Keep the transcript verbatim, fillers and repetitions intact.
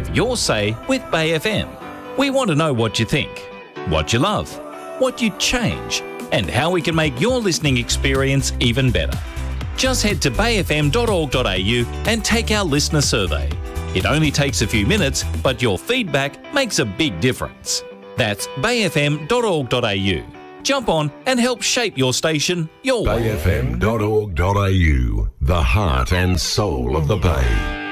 Have your say with Bay F M. We want to know what you think, what you love, what you'd change, and how we can make your listening experience even better. Just head to bay f m dot org dot a u and take our listener survey. It only takes a few minutes, but your feedback makes a big difference. That's bay f m dot org dot a u. Jump on and help shape your station your way. bay f m dot org dot a u, the heart and soul of the Bay.